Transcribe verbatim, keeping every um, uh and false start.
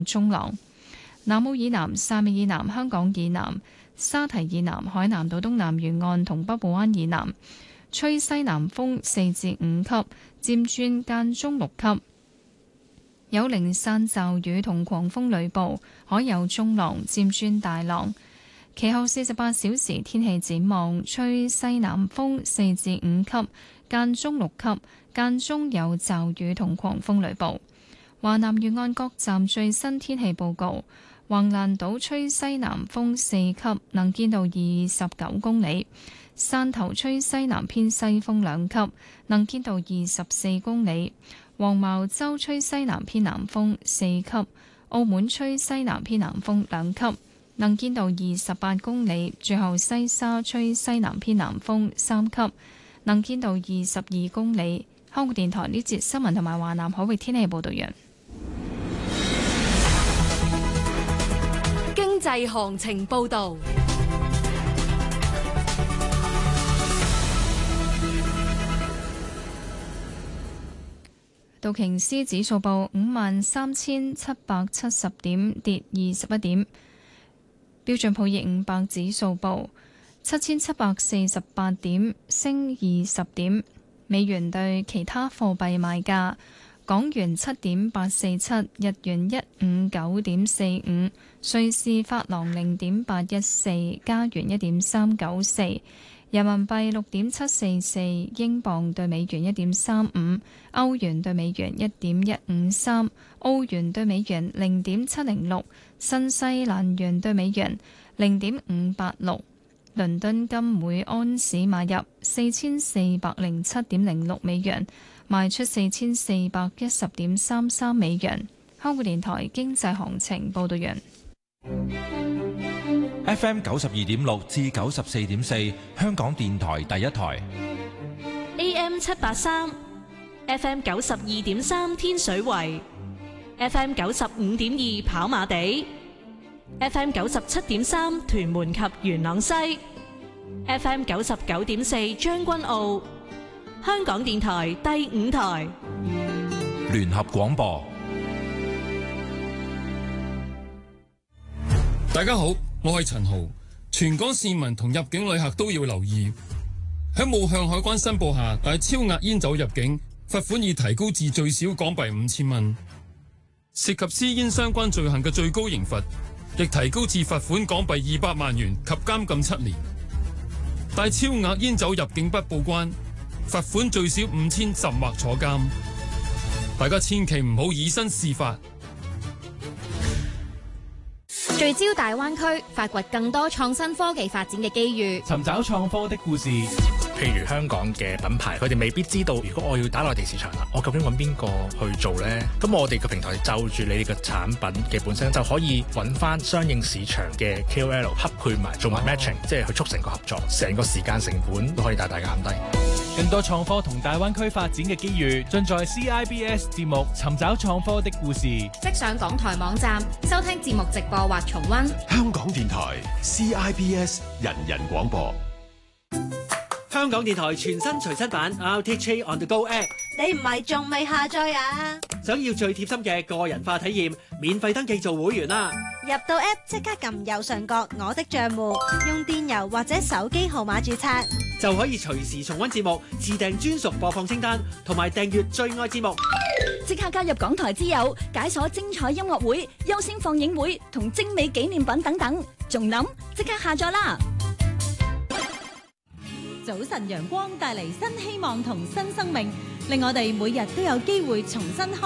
中浪。南澳以南、汕尾以南、香港以南、沙堤以南、海南島東南沿岸同北部灣以南吹西南風四至五級，漸轉間中六級，有零散驟雨同狂風雷暴，海有中浪，漸轉大浪。其後四十八小時天氣展望，吹西南風四至五級，間中六級，間中有驟雨同狂風雷暴。華南沿岸各站最新天氣報告：橫瀾島吹西南風四級，能見度二十九公里；汕頭吹西南偏西風兩級，能見度二十四公里；黃茅洲吹西南偏南風四級；澳門吹西南偏南風兩級，能見度二十八公里；最後西沙吹西南偏南風三級，能見度二十二公里。香港電台呢節新聞同埋華南海域天氣報道完。 經濟行情報道。 道瓊斯指數報五萬三千七百七十點，跌二十一點。標準普爾五百指數報七千七百四十八點，升二十點。美元對其他貨幣賣價：港元七點八四七，日元一五九點四五，瑞士法郎零點八一四，加元一點三九四，人民幣六點七四四，英鎊對美元一點三五，歐元對美元一點一五三，澳元對美元零點七零六，新西蘭元對美元零點五八六。倫敦金每安士買入四千四百零七點零六美元，賣出四千四百一十點三三美元。香港電台經濟行情報道完。 F M 九十二點六至九十四點四，香港電台第一台。 A M 七八三，F M 九十二點三天水圍，F M 九十五點二跑馬地。F M 九十七點三屯門及元朗西 ，F M 九十九點四將軍澳，香港電台第五台聯合廣播。 大家好，我係陳豪，全港市民同入境旅客都要留意，喺冇向海關申報下帶超額煙酒入境，罰款已提高至最少港幣五千蚊。涉及私煙相關罪行嘅最高刑罰亦提高至罰款港幣二百萬元及監禁七年。帶超額煙酒入境不報關，罰款最少五千甚或坐監。大家千祈唔好以身試法。 聚焦大灣區，發掘更多創新科技發展嘅機遇， 尋找創科的故事。 譬如香港嘅品牌，佢哋未必知道，如果我要打內地市場啦，我究竟揾邊個去做呢？咁我哋個平台就住你哋嘅產品嘅本身，就可以揾翻相應市場嘅 K O L 匹配埋，做埋 matching，、哦、即係去促成個合作，成個時間成本都可以大大減低。 更多創科同大灣區發展嘅機遇，盡在 C I B S 節目《尋找創科的故事》。 即上港台網站收聽節目直播或重溫。 香港電台 C I B S 人人廣播。 香港電台全新隨身版 R T H on the Go App， 你唔係仲未下載啊？ 想要最貼心嘅個人化體驗，免費登記做會員啦！ 入到 App 即刻撳右上角我的賬戶，用電郵或者手機號碼註冊， 就可以隨時重溫節目，自訂專屬播放清單，同埋訂閱最愛節目。 即刻加入港台之友，解鎖精彩音樂會、優先放映會同精美紀念品等等，仲諗即刻下載啦！ 早晨陽光帶嚟新希望同新生命，令我哋每日都有機會重新開